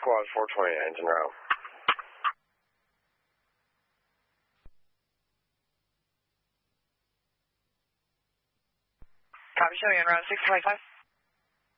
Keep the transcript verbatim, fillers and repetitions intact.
squad four twenty, engine row. Copy, show you en route six twenty-five.